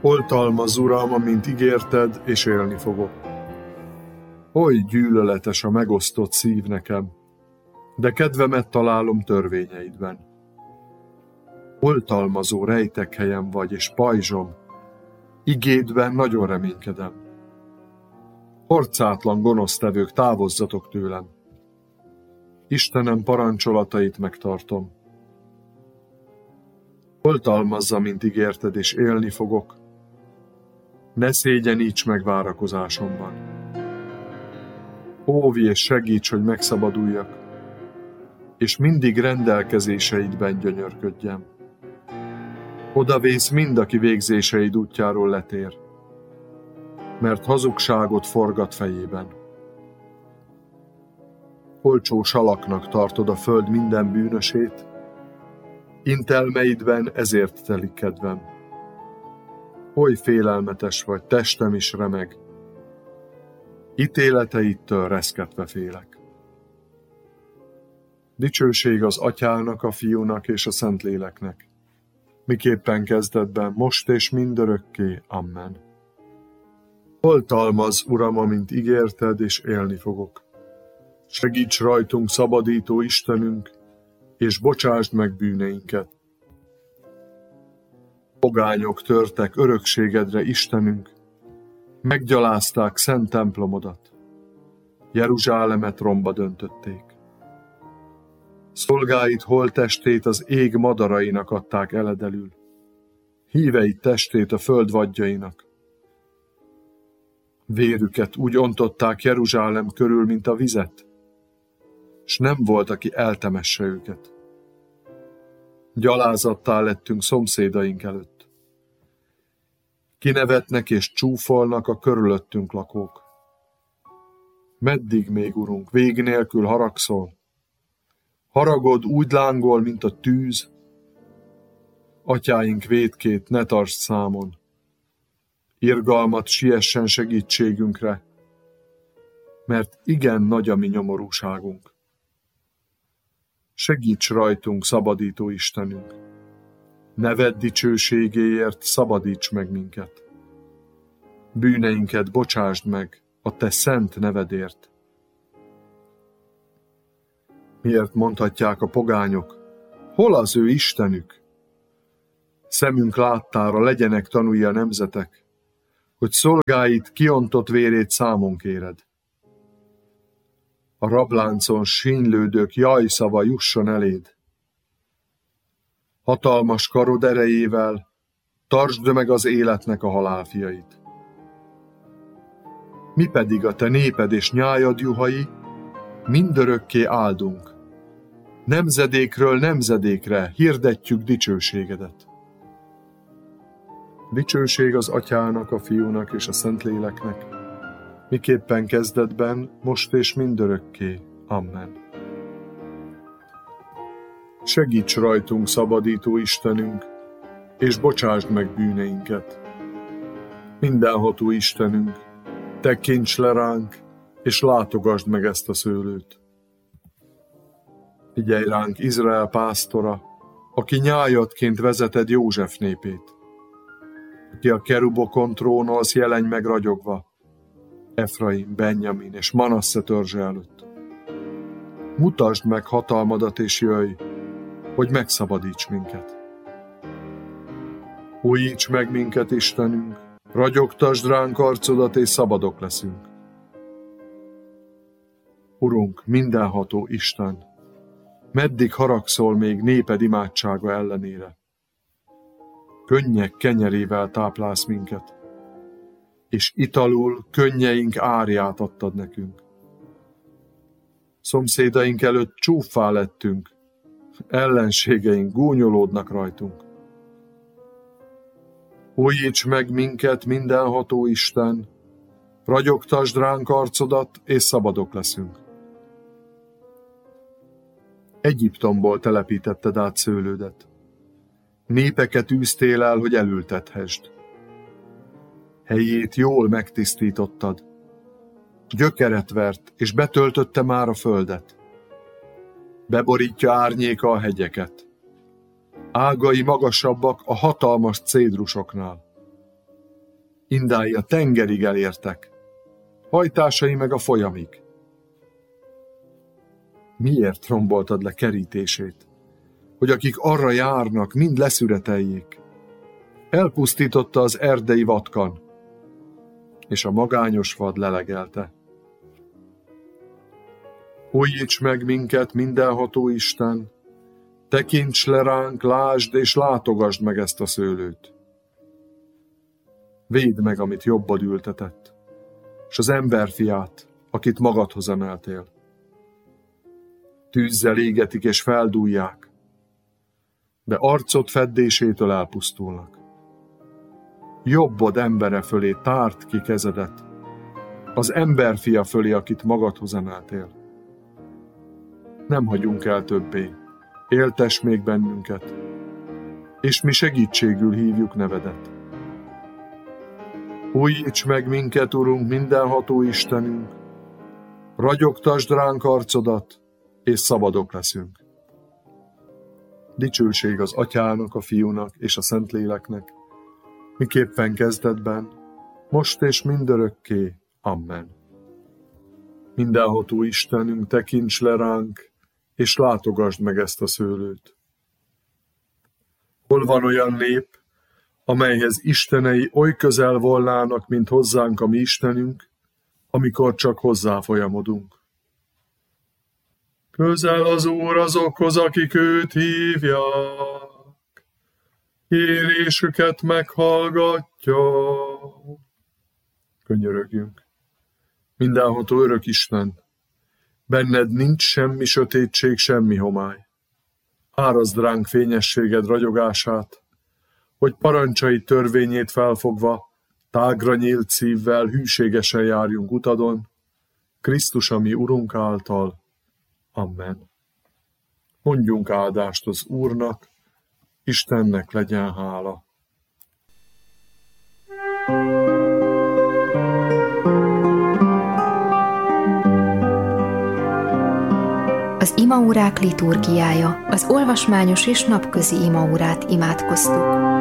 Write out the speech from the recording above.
Oltalmazz, Uram, amint ígérted, és élni fogok. Oly gyűlöletes a megosztott szív nekem, de kedvemet találom törvényeidben. Oltalmazó rejtekhelyem vagy, és pajzsom, igédben nagyon reménykedem. Arcátlan gonosztevők, távozzatok tőlem. Istenem parancsolatait megtartom. Oltalmazz, amint ígérted, és élni fogok. Ne szégyeníts meg várakozásomban. Óvj és segíts, hogy megszabaduljak, és mindig rendelkezéseidben gyönyörködjem. Odavész mind, aki végzéseid útjáról letér, mert hazugságot forgat fejében. Olcsó salaknak tartod a föld minden bűnösét, intelmeidben ezért telik kedvem. Oly félelmetes vagy, testem is remeg, ítéleteidtől reszketve félek. Dicsőség az Atyának, a Fiúnak és a Szentléleknek, miképpen kezdetben, most és mindörökké. Amen. Oltalmazz, Uram, amint ígérted, és élni fogok. Segíts rajtunk, szabadító Istenünk, és bocsásd meg bűneinket. Pogányok törtek örökségedre, Istenünk, meggyalázták szent templomodat, Jeruzsálemet romba döntötték. Szolgáid holttestét az ég madarainak adták eledelül, híveid testét a föld vadjainak. Vérüket úgy ontották Jeruzsálem körül, mint a vizet, s nem volt, aki eltemesse őket. Gyalázattá lettünk szomszédaink előtt. Kinevetnek és csúfolnak a körülöttünk lakók. Meddig még, Urunk, vég nélkül haragszol? Haragod úgy lángol, mint a tűz. Atyáink vétkét ne tartsd számon. Irgalmat siessen segítségünkre, mert igen nagy a mi nyomorúságunk. Segíts rajtunk, szabadító Istenünk! Neved dicsőségéért szabadíts meg minket! Bűneinket bocsásd meg a te szent nevedért! Miért mondhatják a pogányok, hol az ő Istenük? Szemünk láttára legyenek tanulja a nemzetek, hogy szolgáid kiontott vérét számon kéred. A rabláncon sínylődők jajszava jusson eléd. Hatalmas karod erejével tartsd meg az életnek a halálfiait. Mi pedig a te néped és nyájad juhai mindörökké áldunk. Nemzedékről nemzedékre hirdetjük dicsőségedet. Dicsőség az Atyának, a Fiúnak és a Szentléleknek, miképpen kezdetben, most és mindörökké. Amen. Segíts rajtunk, szabadító Istenünk, és bocsásd meg bűneinket. Mindenható Istenünk, tekints le ránk, és látogasd meg ezt a szőlőt. Figyelj ránk, Izrael pásztora, aki nyájadként vezeted József népét, aki a kerubokon trónolsz, jelenj meg ragyogva, Efraim, Benjamin és Manasse törzse előtt. Mutasd meg hatalmadat és jöjj, hogy megszabadíts minket. Újíts meg minket, Istenünk, ragyogtasd ránk arcodat, és szabadok leszünk. Urunk, mindenható Isten, meddig haragszol még néped imádsága ellenére? Könnyek kenyerével táplálsz minket, és italul könnyeink árját adtad nekünk. Szomszédaink előtt csúffá lettünk, ellenségeink gúnyolódnak rajtunk. Újíts meg minket, mindenható Isten, ragyogtasd ránk arcodat, és szabadok leszünk. Egyiptomból telepítetted át szőlődet. Népeket űztél el, hogy elültethesd. Helyét jól megtisztítottad. Gyökeret vert, és betöltötte már a földet. Beborítja árnyéka a hegyeket. Ágai magasabbak a hatalmas cédrusoknál. Indái a tengerig elértek, hajtásai meg a folyamig. Miért romboltad le kerítését, hogy akik arra járnak, mind leszüreteljék? Elpusztította az erdei vatkan, és a magányos vad lelegelte. Újíts meg minket, mindenható Isten, tekints le ránk, lásd és látogasd meg ezt a szőlőt. Védd meg, amit jobbad ültetett, s az emberfiát, akit magadhoz emeltél. Tűzzel égetik és feldúlják, de arcod feddésétől elpusztulnak. Jobbod embere fölé tárt ki kezedet, az emberfia fölé, akit magadhoz emeltél. Nem hagyunk el többé, éltess még bennünket, és mi segítségül hívjuk nevedet. Újíts meg minket, Urunk, mindenható Istenünk, ragyogtasd ránk arcodat, és szabadok leszünk. Dicsőség az Atyának, a Fiúnak és a Szentléleknek, miképpen kezdetben, most és mindörökké. Amen. Mindenható Istenünk, tekints le ránk, és látogasd meg ezt a szőlőt. Hol van olyan nép, amelyhez istenei oly közel volnának, mint hozzánk a mi Istenünk, amikor csak hozzá folyamodunk? Közel az Úr azokhoz, akik őt hívják, kérésüket meghallgatja. Könyörögjünk. Mindenható örök Isten, benned nincs semmi sötétség, semmi homály. Árazd ránk fényességed ragyogását, hogy parancsai törvényét felfogva, tágra nyílt szívvel hűségesen járjunk utadon, Krisztus a mi Urunk által. Amen. Mondjunk áldást az Úrnak, Istennek legyen hála. Az imaórák liturgiája, az olvasmányos és napközi imaórát imádkoztuk.